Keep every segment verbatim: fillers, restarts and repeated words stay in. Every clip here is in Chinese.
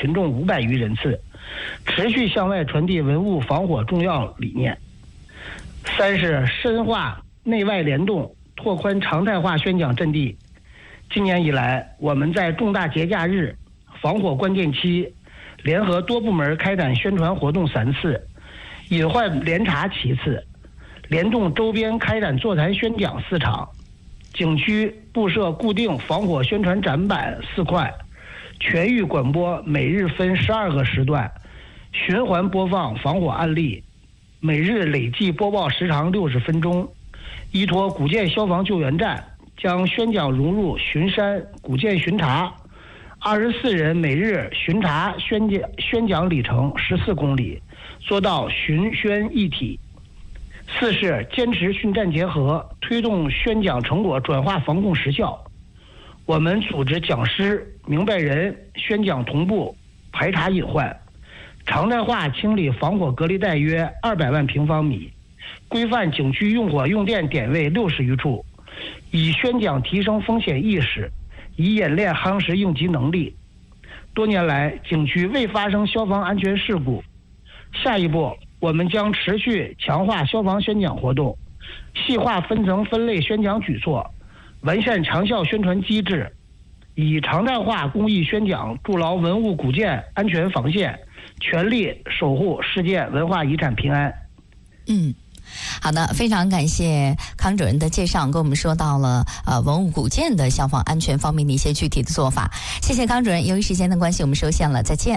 群众五百余人次，持续向外传递文物防火重要理念。三是深化内外联动，拓宽常态化宣讲阵地。今年以来，我们在重大节假日、防火关键期，联合多部门开展宣传活动三次，隐患联查七次，联动周边开展座谈宣讲四场，景区布设固定防火宣传展板四块，全域广播每日分十二个时段，循环播放防火案例，每日累计播报时长六十分钟。依托古建消防救援站，将宣讲融入巡山古建巡查，二十四人每日巡查宣讲宣讲里程十四公里，做到巡宣一体。四是坚持训战结合，推动宣讲成果转化防控实效。我们组织讲师、明白人宣讲同步，排查隐患，常态化清理防火隔离带约二百万平方米，规范景区用火用电点位六十余处，以宣讲提升风险意识，以演练夯实应急能力。多年来，景区未发生消防安全事故。下一步，我们将持续强化消防宣讲活动，细化分层分类宣讲举措，完善长效宣传机制，以常态化公益宣讲筑牢文物古建安全防线，全力守护世界文化遗产平安。 嗯。好的，非常感谢康主任的介绍，跟我们说到了呃文物古建的消防安全方面的一些具体的做法。谢谢康主任，由于时间的关系，我们收线了，再见。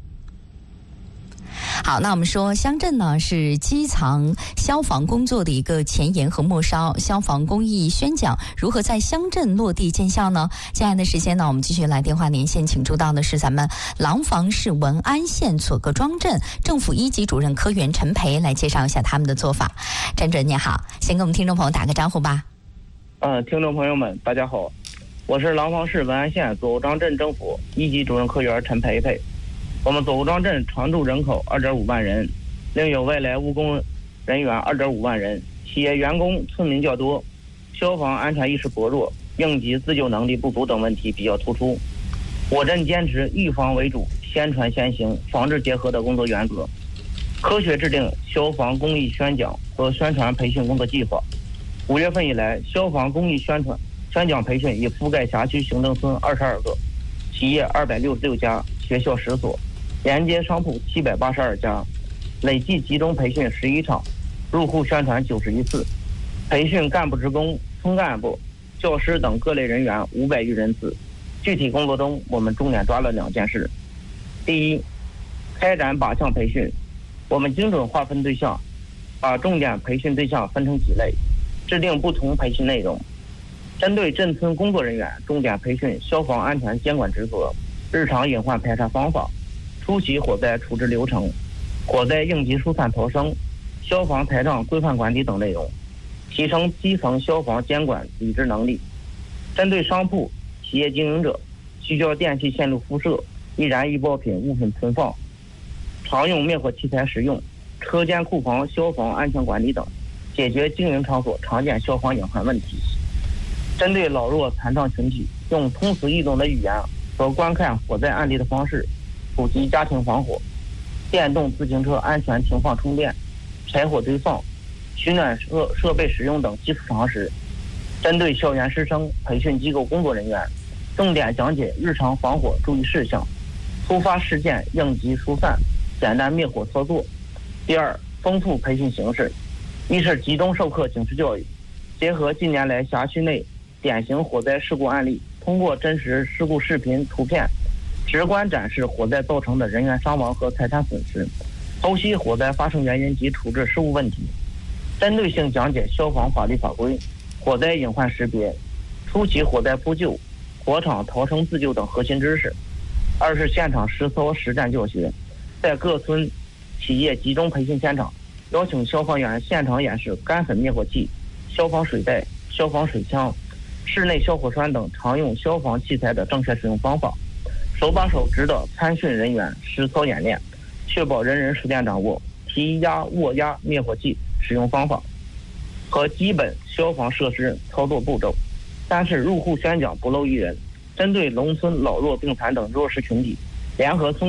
好，那我们说乡镇呢是基层消防工作的一个前沿和末梢，消防公益宣讲如何在乡镇落地见效呢？接下来的时间呢，我们继续来电话连线，请出到的是咱们廊坊市文安县左各庄镇政府一级主任科员陈培，来介绍一下他们的做法。陈主任你好，先跟我们听众朋友打个招呼吧。 嗯，听众朋友们大家好，我是廊坊市文安县左各庄镇政府一级主任科员陈培培。我们左各庄镇常住人口二点五万人，另有外来务工人员二点五万人，企业员工村民较多，消防安全意识薄弱，应急自救能力不足等问题比较突出。我镇坚持预防为主，宣传先行，防治结合的工作原则，科学制定消防公益宣讲和宣传培训工作计划。五月份以来，消防公益宣传宣讲培训已覆盖辖区行政村二十二个，企业二百六十六家，学校十所，沿街商铺七百八十二家，累计集中培训十一场，入户宣传九十一次，培训干部职工、村干部、教师等各类人员五百余人次。具体工作中，我们重点抓了两件事。第一，开展靶向培训，我们精准划分对象，把重点培训对象分成几类，制定不同培训内容。针对镇村工作人员，重点培训消防安全监管职责、日常隐患排查方法、初期火灾处置流程、火灾应急疏散逃生、消防台账规范管理等内容，提升基层消防监管理智能力。针对商铺、企业经营者，聚焦电器线路辐射、易燃易爆品物品存放、常用灭火器材使用、车间库房消防安全管理等，解决经营场所常见消防隐患问题。针对老弱残障群体，用通俗易懂的语言和观看火灾案例的方式，普及家庭防火、电动自行车安全停放充电、柴火堆放、取暖设设备使用等基础常识。针对校园师生、培训机构工作人员，重点讲解日常防火注意事项、突发事件应急疏散、简单灭火操作。第二，丰富培训形式，一是集中授课警示教育，结合近年来辖区内典型火灾事故案例，通过真实事故视频、图片，直观展示火灾造成的人员伤亡和财产损失，剖析火灾发生原因及处置事务问题，针对性讲解消防法律法规、火灾隐患识别、初期火灾扑救、火场逃生自救等核心知识。二是现场实操实战教学，在各村企业集中培训现场，邀请消防员现场演示干粉灭火器、消防水袋、消防水枪、室内消火栓等常用消防器材的正确使用方法，手把手指导参训人员实操演练，确保人人熟练掌握提压、握压灭火器使用方法和基本消防设施操作步骤。三是入户宣讲不漏一人，针对农村老弱病残等弱势群体，联合村